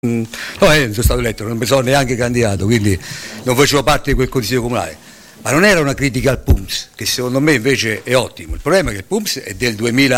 No, non sono stato eletto, non mi sono neanche candidato, quindi non facevo parte di quel consiglio comunale. Ma non era una critica al PUMS, che secondo me invece è ottimo. Il problema è che il PUMS è del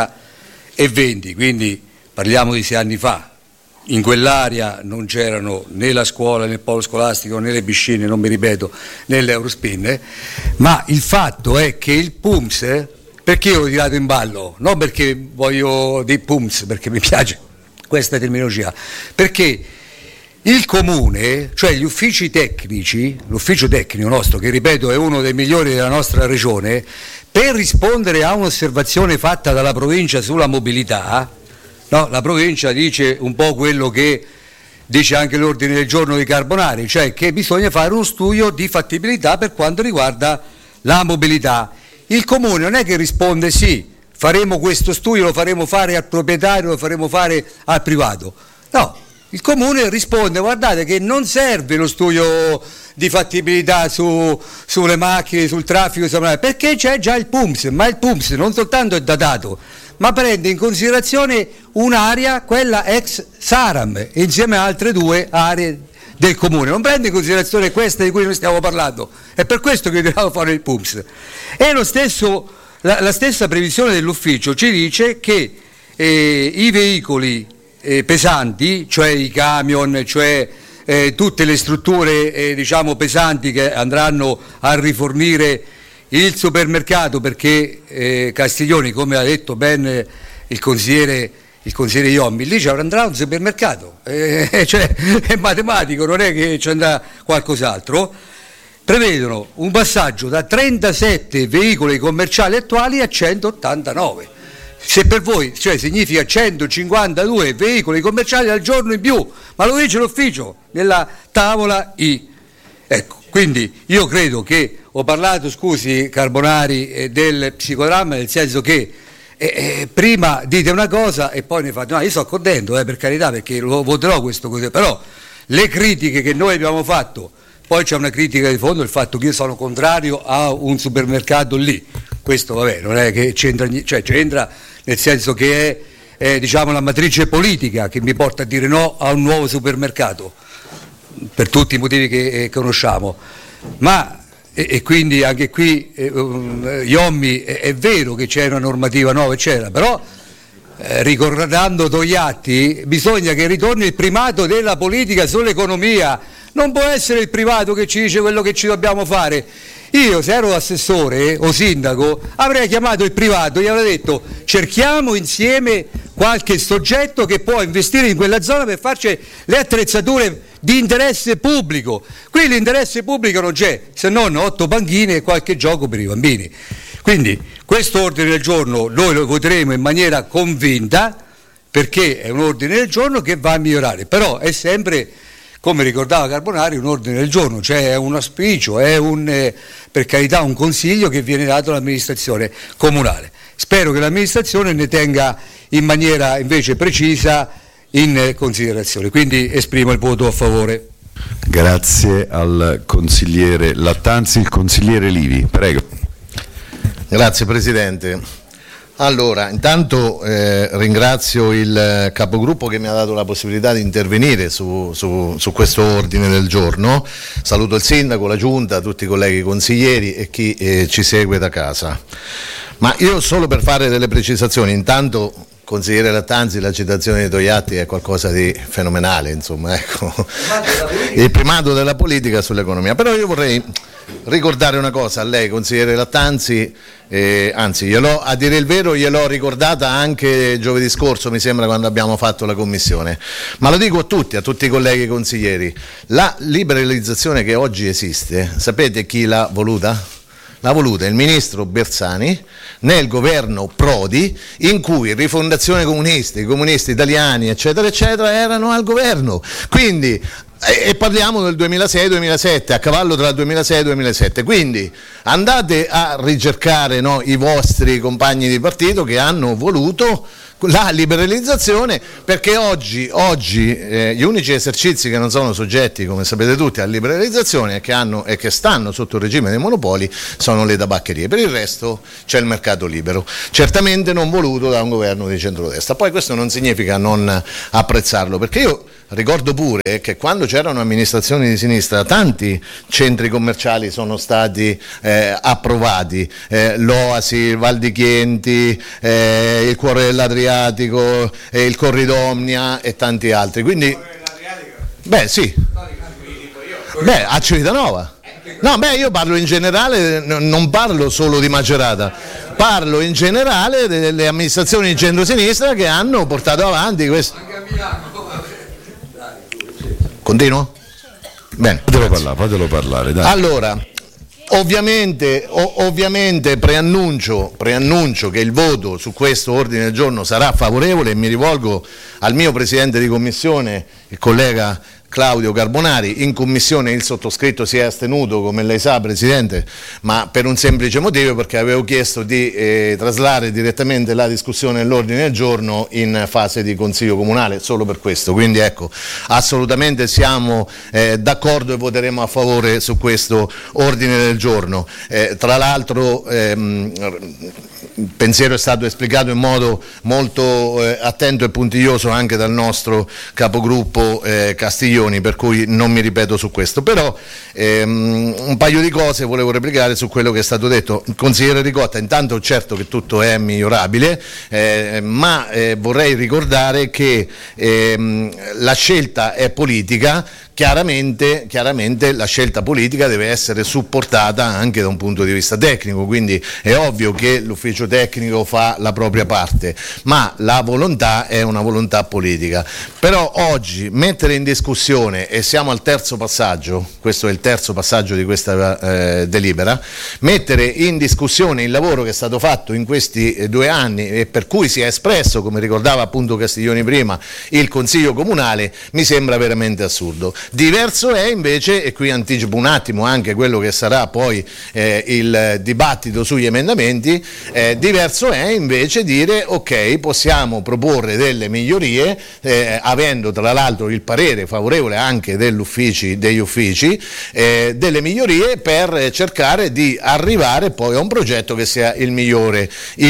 2020, quindi parliamo di 6 anni fa. In quell'area non c'erano né la scuola, né il polo scolastico, né le piscine, non mi ripeto, né l'Eurospin, ma il fatto è che il PUMS, perché io l'ho tirato in ballo? Non perché voglio dei PUMS, perché mi piace questa terminologia, perché il comune, cioè gli uffici tecnici, l'ufficio tecnico nostro, che ripeto è uno dei migliori della nostra regione, per rispondere a un'osservazione fatta dalla provincia sulla mobilità, no, la provincia dice un po' quello che dice anche l'ordine del giorno di Carbonari, cioè che bisogna fare uno studio di fattibilità per quanto riguarda la mobilità. Il comune non è che risponde sì, faremo questo studio, lo faremo fare al proprietario, lo faremo fare al privato. No, il comune risponde: guardate che non serve lo studio di fattibilità sulle macchine, sul traffico, perché c'è già il PUMS, ma il PUMS non soltanto è datato, ma prende in considerazione un'area, quella ex Saram, insieme a altre 2 aree del comune, non prende in considerazione questa di cui noi stiamo parlando. È per questo che dobbiamo fare il PUMS. E lo stesso, la stessa previsione dell'ufficio ci dice che i veicoli pesanti, cioè i camion, cioè tutte le strutture diciamo pesanti che andranno a rifornire il supermercato, perché Castiglioni, come ha detto ben il consigliere Iommi, lì ci andrà un supermercato, cioè è matematico, non è che ci andrà qualcos'altro. Prevedono un passaggio da 37 veicoli commerciali attuali a 189. Se per voi, cioè, significa 152 veicoli commerciali al giorno in più, ma lo dice l'ufficio nella tavola I. Ecco, quindi io credo che ho parlato, scusi Carbonari, del psicodramma, nel senso che prima dite una cosa e poi ne fate, no, io sto contento, per carità, perché lo voterò questo così, però le critiche che noi abbiamo fatto, poi c'è una critica di fondo, il fatto che io sono contrario a un supermercato lì, questo vabbè, non è che c'entra, cioè c'entra nel senso che è diciamo la matrice politica che mi porta a dire no a un nuovo supermercato, per tutti i motivi che conosciamo, ma e quindi anche qui Iommi, è vero che c'è una normativa nuova eccetera, però ricordando Togliatti bisogna che ritorni il primato della politica sull'economia, non può essere il privato che ci dice quello che ci dobbiamo fare. Io se ero assessore o sindaco avrei chiamato il privato e gli avrei detto: cerchiamo insieme qualche soggetto che può investire in quella zona per farci le attrezzature di interesse pubblico. Qui l'interesse pubblico non c'è, se non 8 banchine e qualche gioco per i bambini. Quindi questo ordine del giorno noi lo voteremo in maniera convinta, perché è un ordine del giorno che va a migliorare, però è sempre, come ricordava Carbonari, un ordine del giorno, cioè è un auspicio, è per carità un consiglio che viene dato all'amministrazione comunale. Spero che l'amministrazione ne tenga in maniera invece precisa in considerazione, quindi esprimo il voto a favore. Grazie al consigliere Lattanzi. Il consigliere Livi, prego. Grazie Presidente. Allora, intanto ringrazio il capogruppo che mi ha dato la possibilità di intervenire su questo ordine del giorno. Saluto il sindaco, la giunta, tutti i colleghi consiglieri e chi ci segue da casa. Ma io solo per fare delle precisazioni, intanto consigliere Lattanzi, la citazione di Togliatti è qualcosa di fenomenale, insomma, ecco, il primato della politica sull'economia. Però io vorrei ricordare una cosa a lei, consigliere Lattanzi, anzi a dire il vero gliel'ho ricordata anche giovedì scorso, mi sembra, quando abbiamo fatto la commissione, ma lo dico a tutti i colleghi consiglieri: la liberalizzazione che oggi esiste, sapete chi l'ha voluta? L'ha voluta il ministro Bersani nel governo Prodi, in cui Rifondazione Comunista, i comunisti italiani eccetera eccetera erano al governo. Quindi e parliamo del 2006-2007, a cavallo tra 2006 e 2007, quindi andate a ricercare i vostri compagni di partito che hanno voluto la liberalizzazione, perché oggi gli unici esercizi che non sono soggetti, come sapete tutti, a liberalizzazione e che stanno sotto il regime dei monopoli sono le tabaccherie. Per il resto c'è il mercato libero, certamente non voluto da un governo di centrodestra. Poi questo non significa non apprezzarlo, perché io ricordo pure che quando c'erano amministrazioni di sinistra tanti centri commerciali sono stati approvati, l'Oasi, il Val di Chienti, il Cuore dell'Adriatico, il Corridomnia e tanti altri. Quindi, sì, a Civitanova. No, io parlo in generale, non parlo solo di Macerata, parlo in generale delle amministrazioni di centrosinistra che hanno portato avanti questo. Continuo? Bene. Fatelo parlare, dai. Allora, ovviamente preannuncio che il voto su questo ordine del giorno sarà favorevole e mi rivolgo al mio presidente di commissione, il collega Claudio Carbonari. In commissione il sottoscritto si è astenuto, come lei sa, Presidente, ma per un semplice motivo, perché avevo chiesto di traslare direttamente la discussione dell'ordine del giorno in fase di Consiglio Comunale, solo per questo. Quindi ecco, assolutamente siamo d'accordo e voteremo a favore su questo ordine del giorno. Tra l'altro il pensiero è stato esplicato in modo molto attento e puntiglioso anche dal nostro capogruppo Castiglioni, per cui non mi ripeto su questo, però un paio di cose volevo replicare su quello che è stato detto. Consigliere Ricotta, intanto certo che tutto è migliorabile, ma vorrei ricordare che la scelta è politica. Chiaramente la scelta politica deve essere supportata anche da un punto di vista tecnico, quindi è ovvio che l'ufficio tecnico fa la propria parte, ma la volontà è una volontà politica. Però oggi mettere in discussione, e siamo al terzo passaggio, questo è il terzo passaggio di questa delibera, mettere in discussione il lavoro che è stato fatto in questi 2 anni e per cui si è espresso, come ricordava appunto Castiglioni prima, il Consiglio Comunale, mi sembra veramente assurdo. Diverso è invece, e qui anticipo un attimo anche quello che sarà poi il dibattito sugli emendamenti, diverso è invece dire ok, possiamo proporre delle migliorie, avendo tra l'altro il parere favorevole anche degli uffici, delle migliorie per cercare di arrivare poi a un progetto che sia il migliore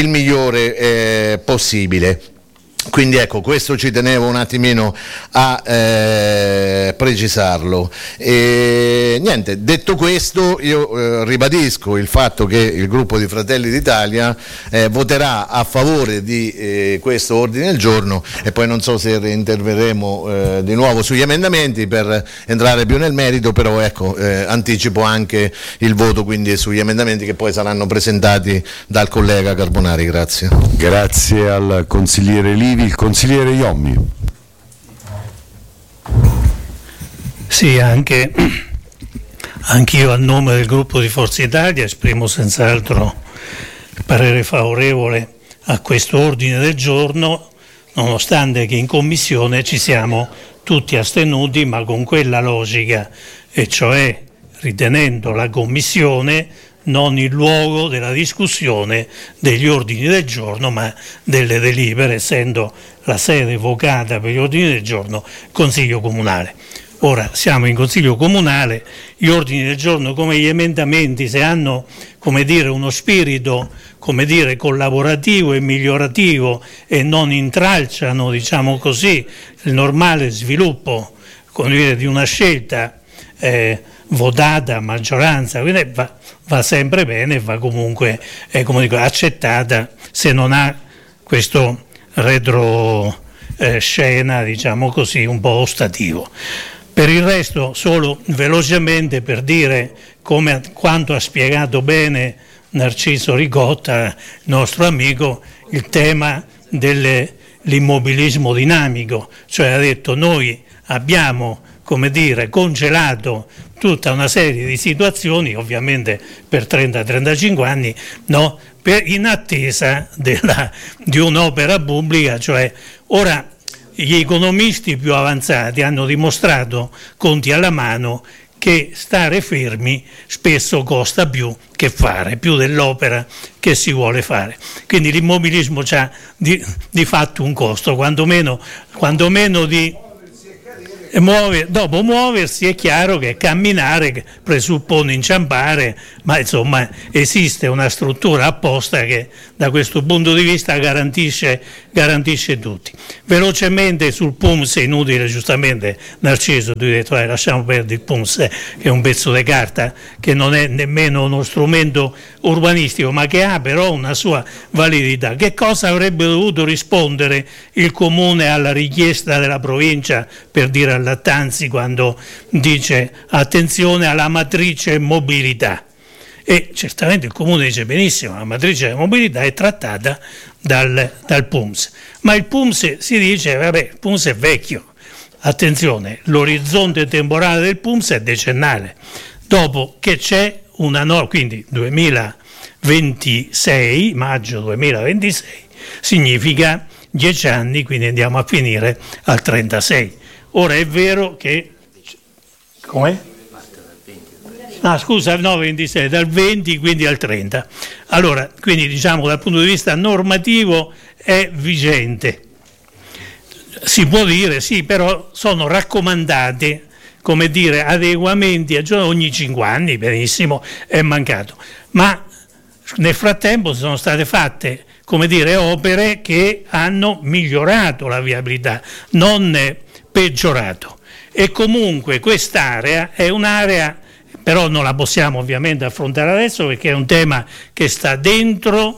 possibile. Quindi ecco, questo ci tenevo un attimino a precisarlo. E niente, detto questo, io ribadisco il fatto che il gruppo di Fratelli d'Italia voterà a favore di questo ordine del giorno, e poi non so se interverremo di nuovo sugli emendamenti per entrare più nel merito, però ecco, anticipo anche il voto quindi sugli emendamenti che poi saranno presentati dal collega Carbonari. Grazie. Grazie al consigliere Livi. Il consigliere Iommi. Sì, anch'io a nome del gruppo di Forza Italia esprimo senz'altro parere favorevole a questo ordine del giorno, nonostante che in commissione ci siamo tutti astenuti, ma con quella logica, e cioè ritenendo la commissione non il luogo della discussione degli ordini del giorno, ma delle delibere, essendo la sede vocata per gli ordini del giorno Consiglio Comunale. Ora siamo in Consiglio Comunale, gli ordini del giorno come gli emendamenti, se hanno uno spirito collaborativo e migliorativo e non intralciano il normale sviluppo di una scelta votata a maggioranza, quindi va sempre bene, va comunque accettata, se non ha questo retroscena un po' ostativo. Per il resto, solo velocemente per dire quanto ha spiegato bene Narciso Ricotta, nostro amico, il tema dell'immobilismo dinamico, cioè ha detto noi abbiamo congelato tutta una serie di situazioni, ovviamente per 30-35 anni, no? In attesa di un'opera pubblica, cioè ora gli economisti più avanzati hanno dimostrato, conti alla mano, che stare fermi spesso costa più che fare, più dell'opera che si vuole fare. Quindi l'immobilismo ha di fatto un costo, quantomeno di dopo muoversi. È chiaro che camminare presuppone inciampare, ma insomma esiste una struttura apposta che da questo punto di vista garantisce tutti. Velocemente sul PUMS è inutile, giustamente Narciso, tu hai detto lasciamo perdere il PUMS, che è un pezzo di carta, che non è nemmeno uno strumento urbanistico, ma che ha però una sua validità. Che cosa avrebbe dovuto rispondere il Comune alla richiesta della provincia, per dire a Lattanzi, quando dice attenzione alla matrice mobilità? E certamente il Comune dice benissimo, la matrice della mobilità è trattata dal PUMS, ma il PUMS si dice vabbè, il PUMS è vecchio, attenzione, l'orizzonte temporale del PUMS è decennale, dopo che c'è una norma, quindi 2026, maggio 2026, significa 10 anni, quindi andiamo a finire al 36. Ora è vero che... Com'è? Ah, scusa, no, 26, dal 20 quindi al 30. Allora, quindi diciamo dal punto di vista normativo è vigente. Si può dire sì, però sono raccomandati, come dire, adeguamenti ogni 5 anni, benissimo, è mancato. Ma nel frattempo sono state fatte, come dire, opere che hanno migliorato la viabilità, non peggiorato. E comunque quest'area è un'area, però non la possiamo ovviamente affrontare adesso perché è un tema che sta dentro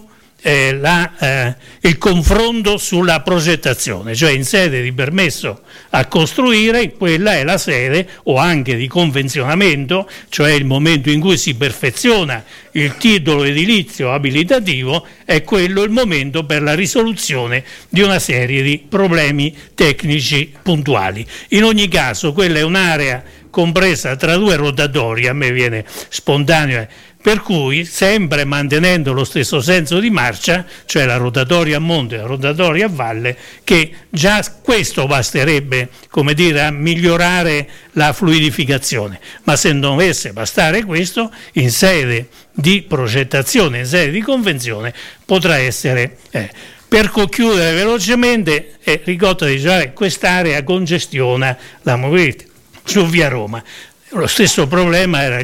il confronto sulla progettazione, cioè in sede di permesso a costruire, quella è la sede, o anche di convenzionamento, cioè il momento in cui si perfeziona il titolo edilizio abilitativo, è quello il momento per la risoluzione di una serie di problemi tecnici puntuali. In ogni caso quella è un'area compresa tra 2 rotatori, a me viene spontaneo, per cui sempre mantenendo lo stesso senso di marcia, cioè la rotatoria a monte e la rotatoria a valle, che già questo basterebbe, come dire, a migliorare la fluidificazione. Ma se non dovesse bastare questo, in sede di progettazione, in sede di convenzione, potrà essere... Per concludere velocemente, Ricotta dice quest'area congestiona la mobilità su via Roma. Lo stesso problema era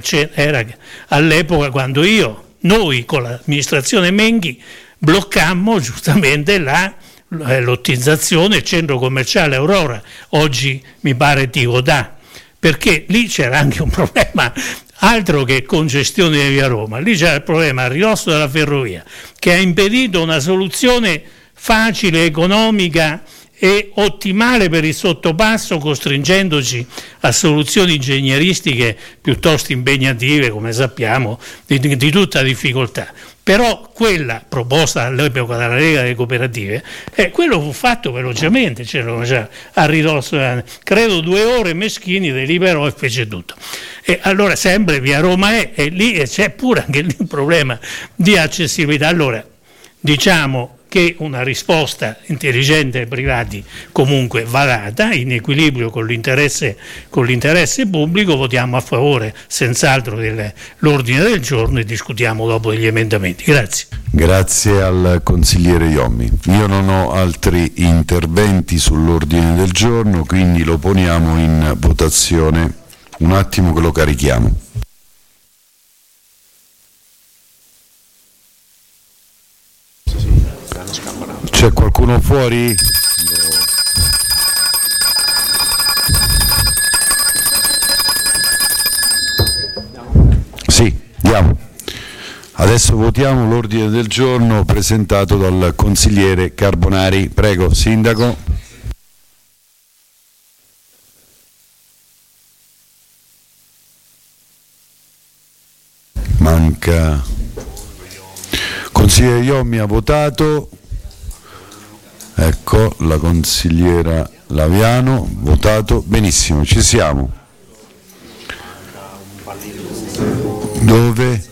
all'epoca quando noi con l'amministrazione Menghi bloccammo giustamente lottizzazione del centro commerciale Aurora, oggi mi pare Tivotà, perché lì c'era anche un problema, altro che congestione di via Roma, lì c'era il problema a ridosso della ferrovia che ha impedito una soluzione facile, economica e ottimale per il sottopasso, costringendoci a soluzioni ingegneristiche piuttosto impegnative, come sappiamo, di tutta difficoltà. Però quella proposta all'epoca dalla Lega delle Cooperative, quello fu fatto velocemente, c'erano già a ridosso, credo 2 ore Meschini deliberò e fece tutto. E allora sempre via Roma e lì c'è pure anche lì un problema di accessibilità. Allora diciamo che una risposta intelligente ai privati comunque va data, in equilibrio con l'interesse pubblico. Votiamo a favore senz'altro dell'ordine del giorno e discutiamo dopo degli emendamenti. Grazie. Grazie al consigliere Iommi. Io non ho altri interventi sull'ordine del giorno, quindi lo poniamo in votazione. Un attimo che lo carichiamo. C'è qualcuno fuori? Sì, andiamo. Adesso votiamo l'ordine del giorno presentato dal consigliere Carbonari. Prego, Sindaco. Manca. Consigliere Iommi ha votato. Ecco, la consigliera Laviano, votato, benissimo, ci siamo. Dove?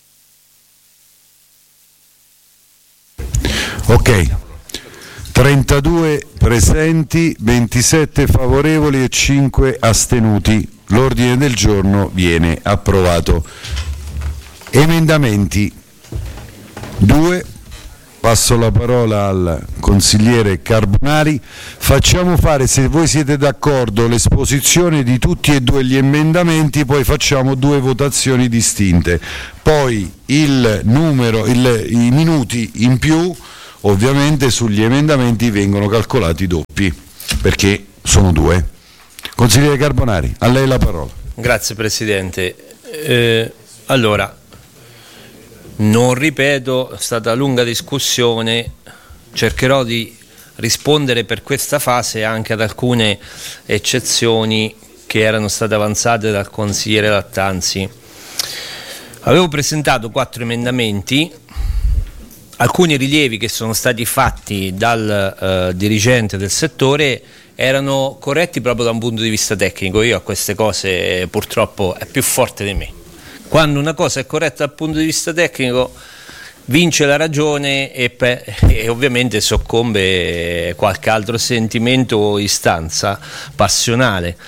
Ok, 32 32 presenti, 27 favorevoli e 5 astenuti. L'ordine del giorno viene approvato. Emendamenti 2. Passo la parola al consigliere Carbonari. Facciamo fare, se voi siete d'accordo, l'esposizione di tutti e due gli emendamenti, poi facciamo due votazioni distinte. Poi i minuti in più ovviamente sugli emendamenti vengono calcolati doppi, perché sono due. Consigliere Carbonari, a lei la parola. Grazie Presidente. Allora, non ripeto, è stata lunga discussione, cercherò di rispondere per questa fase anche ad alcune eccezioni che erano state avanzate dal consigliere Lattanzi. Avevo presentato 4 emendamenti, alcuni rilievi che sono stati fatti dal dirigente del settore erano corretti proprio da un punto di vista tecnico. Io a queste cose purtroppo è più forte di me. Quando una cosa è corretta dal punto di vista tecnico vince la ragione e ovviamente soccombe qualche altro sentimento o istanza passionale.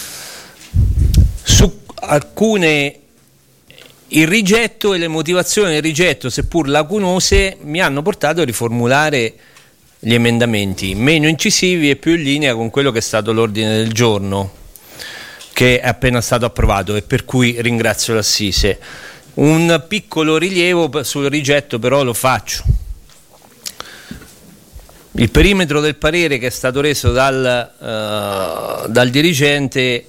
Su alcune il rigetto e le motivazioni del rigetto, seppur lacunose, mi hanno portato a riformulare gli emendamenti meno incisivi e più in linea con quello che è stato l'ordine del giorno che è appena stato approvato e per cui ringrazio l'Assise. Un piccolo rilievo sul rigetto però lo faccio. Il perimetro del parere che è stato reso dal dirigente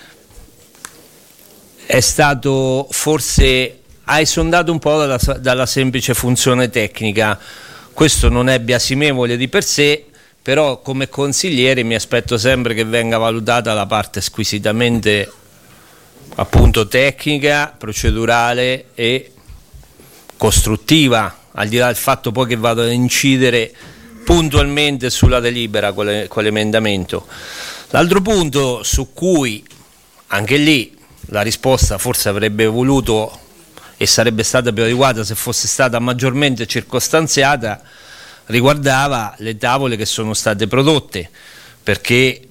è stato forse, ha esondato un po' dalla semplice funzione tecnica. Questo non è biasimevole di per sé, però come consigliere mi aspetto sempre che venga valutata la parte squisitamente appunto tecnica, procedurale e costruttiva, al di là del fatto poi che vado ad incidere puntualmente sulla delibera con l'emendamento. L'altro punto su cui anche lì la risposta forse avrebbe voluto e sarebbe stata più adeguata se fosse stata maggiormente circostanziata riguardava le tavole che sono state prodotte, perché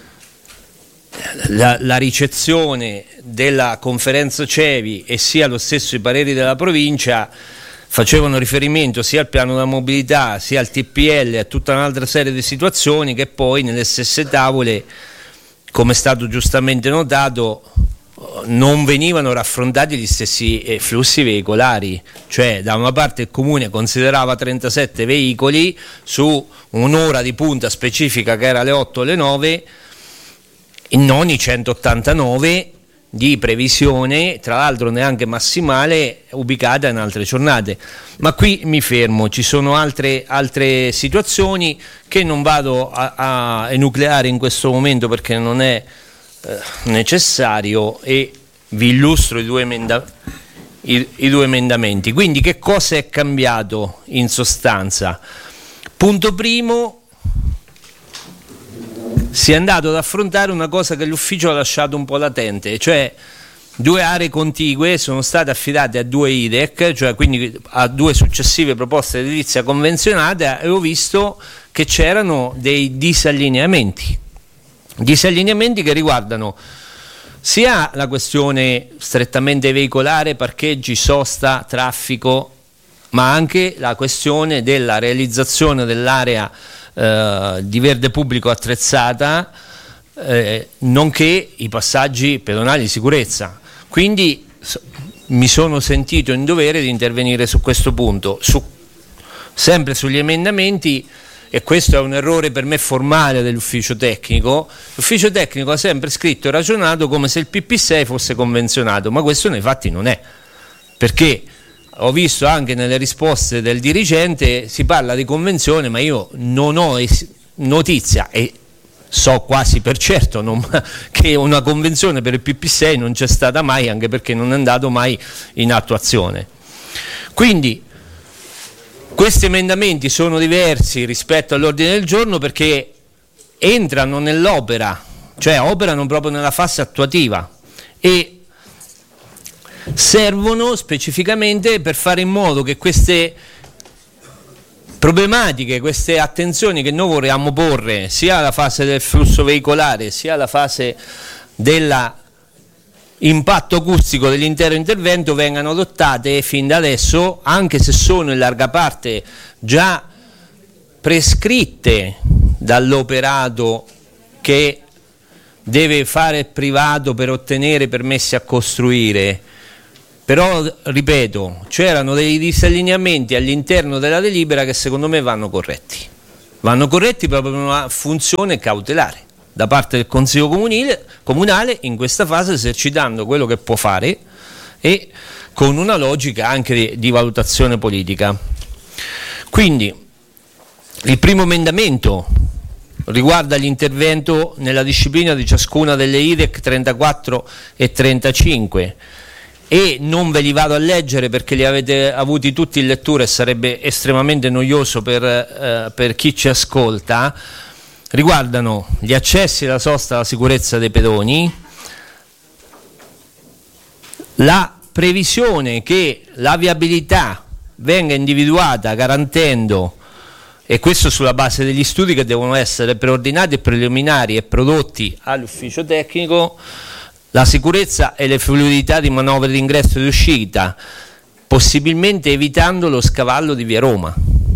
la ricezione della conferenza CEVI e sia lo stesso i pareri della provincia facevano riferimento sia al piano della mobilità sia al TPL e a tutta un'altra serie di situazioni che poi nelle stesse tavole, come è stato giustamente notato, non venivano raffrontati gli stessi flussi veicolari, cioè da una parte il comune considerava 37 veicoli su un'ora di punta specifica che era alle 8 o alle 9 e non i 189 di previsione, tra l'altro neanche massimale, ubicata in altre giornate. Ma qui mi fermo, ci sono altre situazioni che non vado a enucleare in questo momento perché non è necessario e vi illustro i due emendamenti. Quindi che cosa è cambiato in sostanza? Punto primo, si è andato ad affrontare una cosa che l'ufficio ha lasciato un po' latente, cioè 2 aree contigue sono state affidate a 2 IDEC, cioè quindi a 2 successive proposte di edilizia convenzionata, e ho visto che c'erano dei disallineamenti che riguardano sia la questione strettamente veicolare, parcheggi, sosta, traffico, ma anche la questione della realizzazione dell'area di verde pubblico attrezzata, nonché i passaggi pedonali di sicurezza. Quindi mi sono sentito in dovere di intervenire su questo punto, sempre sugli emendamenti. E questo è un errore per me formale dell'ufficio tecnico. L'ufficio tecnico ha sempre scritto e ragionato come se il PP6 fosse convenzionato, ma questo nei fatti non è, perché ho visto anche nelle risposte del dirigente si parla di convenzione, ma io non ho notizia e so quasi per certo che una convenzione per il PP6 non c'è stata mai, anche perché non è andato mai in attuazione. Quindi questi emendamenti sono diversi rispetto all'ordine del giorno perché entrano nell'opera, cioè operano proprio nella fase attuativa e servono specificamente per fare in modo che queste problematiche, queste attenzioni che noi vorremmo porre sia alla fase del flusso veicolare sia alla fase dell'impatto acustico dell'intero intervento vengano adottate fin da adesso, anche se sono in larga parte già prescritte dall'operato che deve fare il privato per ottenere permessi a costruire. Però, ripeto, c'erano dei disallineamenti all'interno della delibera che secondo me vanno corretti. Vanno corretti proprio per una funzione cautelare da parte del Consiglio Comunale in questa fase, esercitando quello che può fare e con una logica anche di valutazione politica. Quindi, il primo emendamento riguarda l'intervento nella disciplina di ciascuna delle IREC 34 e 35. E non ve li vado a leggere perché li avete avuti tutti in lettura e sarebbe estremamente noioso per chi ci ascolta. Riguardano gli accessi alla sosta alla sicurezza dei pedoni, la previsione che la viabilità venga individuata garantendo, e questo sulla base degli studi che devono essere preordinati e preliminari e prodotti all'ufficio tecnico, la sicurezza e le fluidità di manovre di ingresso e di uscita, possibilmente evitando lo scavallo di via Roma.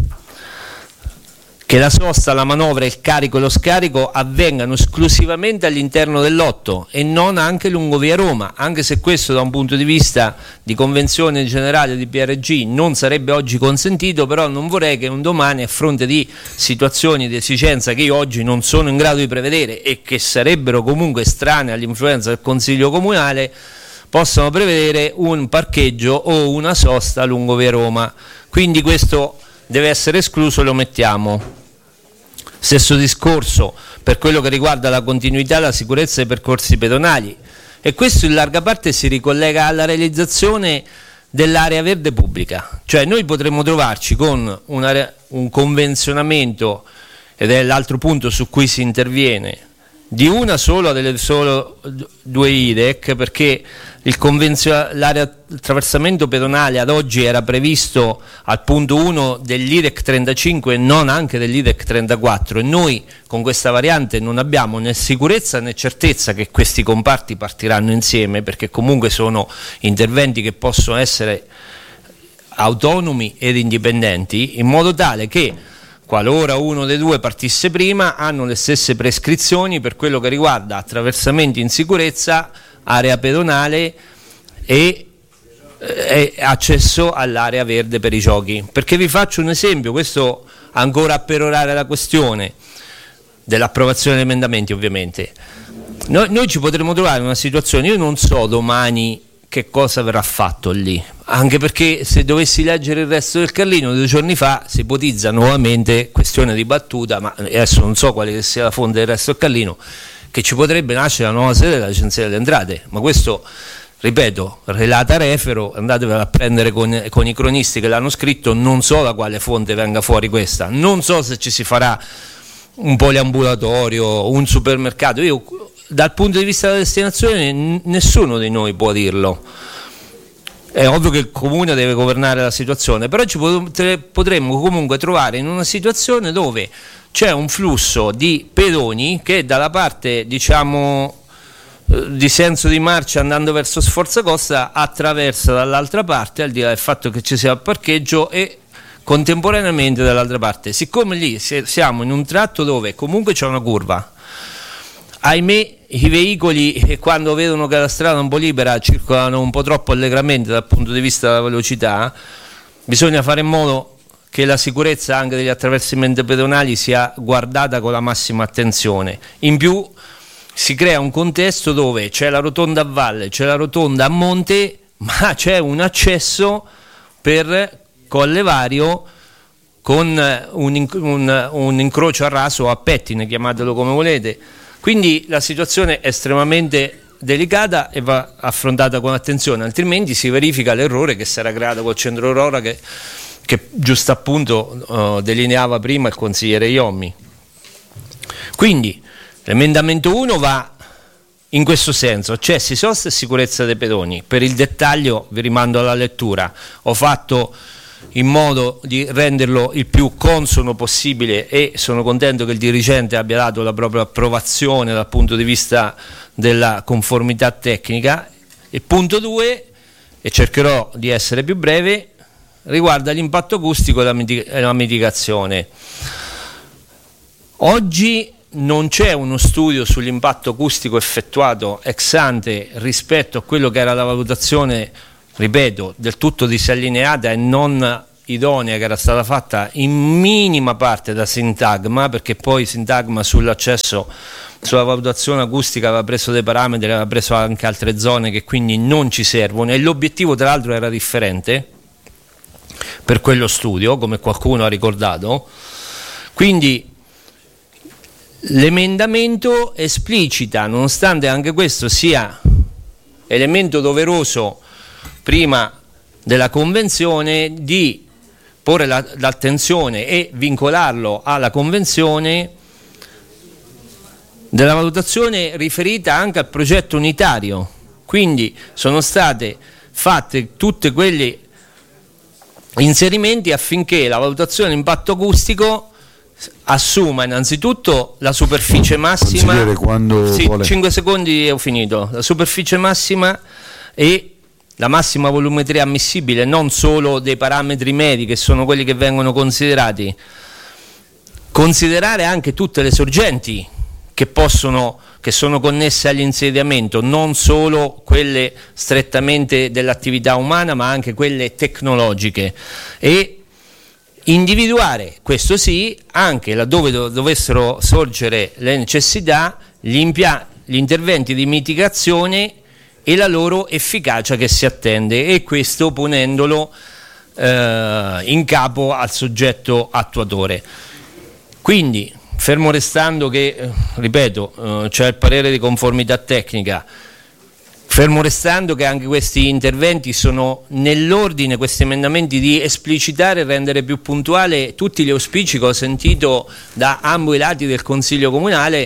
Che la sosta, la manovra, il carico e lo scarico avvengano esclusivamente all'interno dell'otto e non anche lungo via Roma, anche se questo da un punto di vista di convenzione generale di PRG non sarebbe oggi consentito, però non vorrei che un domani, a fronte di situazioni di esigenza che io oggi non sono in grado di prevedere e che sarebbero comunque estranee all'influenza del Consiglio Comunale, possano prevedere un parcheggio o una sosta lungo via Roma. Quindi questo deve essere escluso e lo mettiamo. Stesso discorso per quello che riguarda la continuità e la sicurezza dei percorsi pedonali, e questo in larga parte si ricollega alla realizzazione dell'area verde pubblica, cioè noi potremmo trovarci con un convenzionamento, ed è l'altro punto su cui si interviene, di una sola delle solo due IREC, perché l'area attraversamento pedonale ad oggi era previsto al punto 1 dell'IREC 35 e non anche dell'IREC 34, e noi con questa variante non abbiamo né sicurezza né certezza che questi comparti partiranno insieme, perché comunque sono interventi che possono essere autonomi ed indipendenti, in modo tale che qualora uno dei due partisse prima hanno le stesse prescrizioni per quello che riguarda attraversamenti in sicurezza, area pedonale e accesso all'area verde per i giochi. Perché vi faccio un esempio, questo ancora a perorare la questione dell'approvazione degli emendamenti ovviamente. Noi ci potremo trovare in una situazione, io non so domani che cosa verrà fatto lì, anche perché se dovessi leggere il resto del Carlino 2 giorni fa si ipotizza nuovamente, questione dibattuta, ma adesso non so quale sia la fonte del resto del Carlino, che ci potrebbe nascere la nuova sede dell'Agenzia delle Entrate, ma questo, ripeto, relata refero, andatevela a prendere con i cronisti che l'hanno scritto, non so da quale fonte venga fuori questa, non so se ci si farà un poliambulatorio, un supermercato, io dal punto di vista della destinazione nessuno di noi può dirlo. È ovvio che il comune deve governare la situazione, però ci potremmo comunque trovare in una situazione dove c'è un flusso di pedoni che dalla parte, diciamo, di senso di marcia andando verso Sforzacosta attraversa dall'altra parte, al di là del fatto che ci sia il parcheggio, e contemporaneamente dall'altra parte. Siccome lì siamo in un tratto dove comunque c'è una curva, ahimè i veicoli quando vedono che la strada è un po' libera circolano un po' troppo allegramente dal punto di vista della velocità, bisogna fare in modo che la sicurezza anche degli attraversamenti pedonali sia guardata con la massima attenzione. In più si crea un contesto dove c'è la rotonda a valle, c'è la rotonda a monte, ma c'è un accesso per Colle Vario con un incrocio a raso o a pettine, chiamatelo come volete. Quindi la situazione è estremamente delicata e va affrontata con attenzione, altrimenti si verifica l'errore che si era creato col centro Aurora che giusto appunto delineava prima il consigliere Iommi. Quindi l'emendamento 1 va in questo senso, accessi, sosta e sicurezza dei pedoni. Per il dettaglio vi rimando alla lettura. Ho fatto in modo di renderlo il più consono possibile, e sono contento che il dirigente abbia dato la propria approvazione dal punto di vista della conformità tecnica. Il punto 2, e cercherò di essere più breve, riguarda l'impatto acustico e la mitigazione. Oggi non c'è uno studio sull'impatto acustico effettuato ex ante rispetto a quello che era la valutazione, ripeto, del tutto disallineata e non idonea che era stata fatta in minima parte da Sintagma, perché poi Sintagma sull'accesso, sulla valutazione acustica aveva preso dei parametri, aveva preso anche altre zone che quindi non ci servono, e l'obiettivo tra l'altro era differente per quello studio, come qualcuno ha ricordato. Quindi l'emendamento esplicita, nonostante anche questo sia elemento doveroso prima della convenzione, di porre l'attenzione e vincolarlo alla convenzione della valutazione riferita anche al progetto unitario. Quindi sono state fatte tutti quegli inserimenti affinché la valutazione di impatto acustico assuma innanzitutto la superficie massima. Sì, 5 secondi e ho finito. La superficie massima e la massima volumetria ammissibile, non solo dei parametri medi che sono quelli che vengono considerati, considerare anche tutte le sorgenti che sono connesse all'insediamento, non solo quelle strettamente dell'attività umana ma anche quelle tecnologiche, e individuare, questo sì, anche laddove dovessero sorgere le necessità, gli interventi di mitigazione e la loro efficacia che si attende, e questo ponendolo in capo al soggetto attuatore. Quindi, fermo restando che, ripeto, c'è il parere di conformità tecnica, fermo restando che anche questi interventi sono nell'ordine, questi emendamenti, di esplicitare e rendere più puntuale tutti gli auspici che ho sentito da ambo i lati del Consiglio Comunale,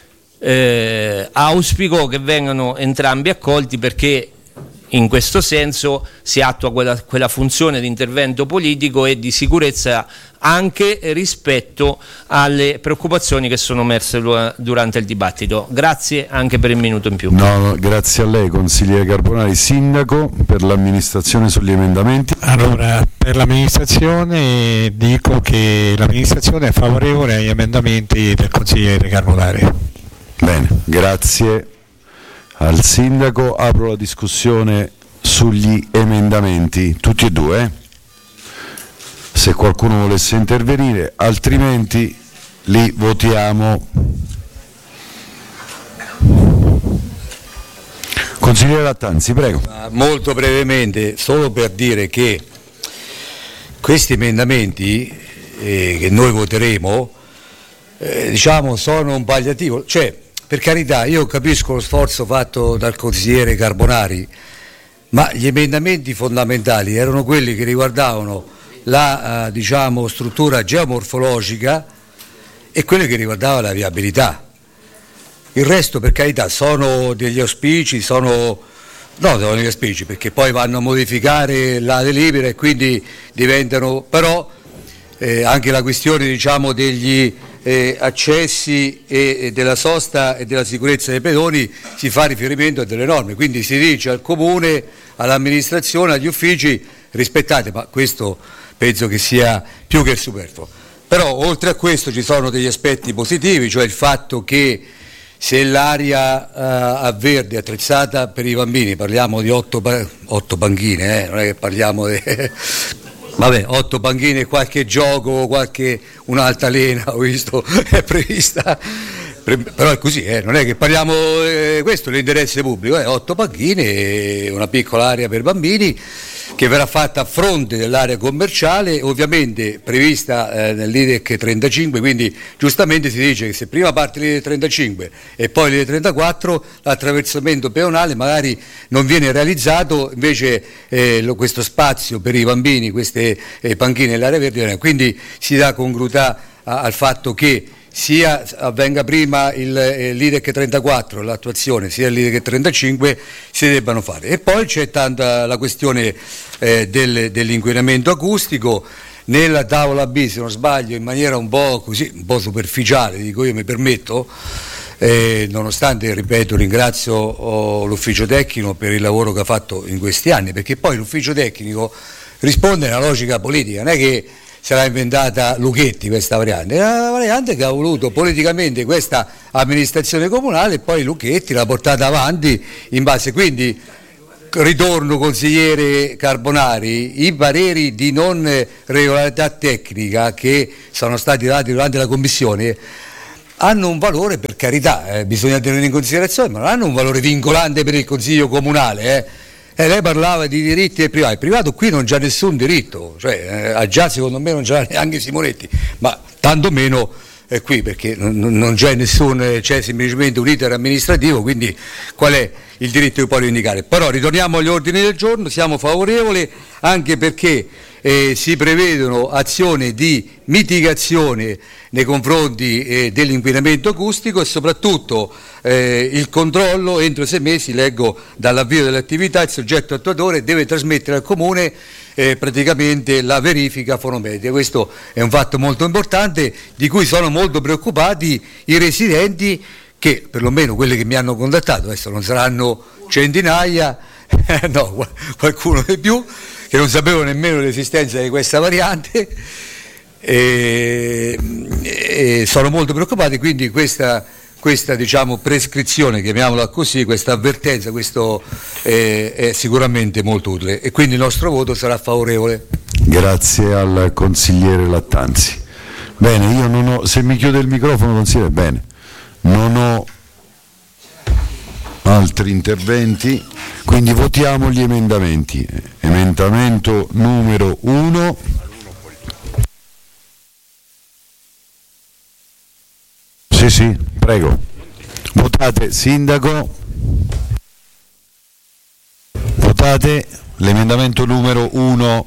auspico che vengano entrambi accolti, perché in questo senso si attua quella funzione di intervento politico e di sicurezza anche rispetto alle preoccupazioni che sono emerse durante il dibattito. Grazie anche per il minuto in più. No, grazie a lei, consigliere Carbonari. Sindaco, per l'amministrazione sugli emendamenti. Allora, per l'amministrazione dico che l'amministrazione è favorevole agli emendamenti del consigliere Carbonari. Bene, grazie al sindaco. Apro la discussione sugli emendamenti, tutti e due, se qualcuno volesse intervenire, altrimenti li votiamo. Consigliere Lattanzi, prego. Molto brevemente, solo per dire che questi emendamenti che noi voteremo diciamo sono un palliativo, cioè, per carità, io capisco lo sforzo fatto dal consigliere Carbonari, ma gli emendamenti fondamentali erano quelli che riguardavano la diciamo struttura geomorfologica e quelli che riguardavano la viabilità. Il resto, per carità, sono degli auspici, sono degli auspici, perché poi vanno a modificare la delibera e quindi diventano, però anche la questione diciamo degli accessi e della sosta e della sicurezza dei pedoni si fa riferimento a delle norme, quindi si dice al comune, all'amministrazione, agli uffici: rispettate, ma questo penso che sia più che superfluo. Però oltre a questo ci sono degli aspetti positivi, cioè il fatto che se l'area a verde attrezzata per i bambini, parliamo di 8 banchine, non è che parliamo di 8 panchine, qualche gioco, un'altalena, ho visto, è prevista, però è così, non è che parliamo, questo è l'interesse pubblico, 8 panchine e una piccola area per bambini che verrà fatta a fronte dell'area commerciale, ovviamente prevista nell'IDEC 35, quindi giustamente si dice che se prima parte l'IDEC 35 e poi l'IDEC 34, l'attraversamento pedonale magari non viene realizzato, invece questo spazio per i bambini, queste panchine nell'area verde, quindi si dà congruità al fatto che sia avvenga prima l'IREC 34, l'attuazione, sia l'IREC 35 si debbano fare. E poi c'è tanta la questione dell'inquinamento acustico. Nella tavola B, se non sbaglio, in maniera un po' superficiale, dico io, mi permetto, nonostante, ripeto, ringrazio l'ufficio tecnico per il lavoro che ha fatto in questi anni, perché poi l'ufficio tecnico risponde a una logica politica, non è che se l'ha inventata Luchetti questa variante, è una variante che ha voluto politicamente questa amministrazione comunale e poi Luchetti l'ha portata avanti in base, quindi ritorno consigliere Carbonari, i pareri di non regolarità tecnica che sono stati dati durante la commissione hanno un valore, per carità, bisogna tenere in considerazione, ma non hanno un valore vincolante per il Consiglio Comunale. Lei parlava di diritti e privati, il privato qui non c'ha nessun diritto, cioè già secondo me non c'ha neanche Simonetti, ma tanto meno qui, perché non c'è nessun, c'è semplicemente un iter amministrativo, quindi qual è il diritto che può indicare? Però ritorniamo agli ordini del giorno, siamo favorevoli anche perché si prevedono azioni di mitigazione nei confronti dell'inquinamento acustico e soprattutto il controllo entro 6 mesi, leggo dall'avvio dell'attività, il soggetto attuatore deve trasmettere al comune praticamente la verifica fonometrica. Questo è un fatto molto importante di cui sono molto preoccupati i residenti, che perlomeno quelli che mi hanno contattato, adesso non saranno centinaia, no, qualcuno di più, che non sapevano nemmeno l'esistenza di questa variante, sono molto preoccupati, quindi questa diciamo prescrizione, chiamiamola così, questa avvertenza, questo è sicuramente molto utile e quindi il nostro voto sarà favorevole. Grazie al consigliere Lattanzi. Bene, io non ho, se mi chiude il microfono consigliere, bene, non ho altri interventi, quindi votiamo gli emendamenti. Emendamento numero 1. Sì, prego. Votate, sindaco. Votate l'emendamento numero 1.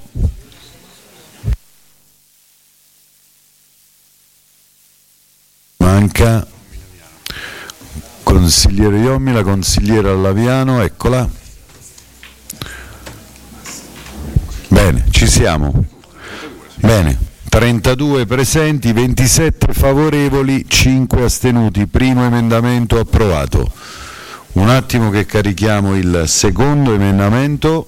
Manca consigliere Iommi, la consigliera Allaviano, eccola. Bene, ci siamo. Bene, 32 presenti, 27 favorevoli, 5 astenuti. Primo emendamento approvato. Un attimo che carichiamo il secondo emendamento.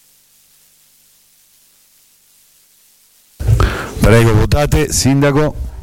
Prego, votate, sindaco.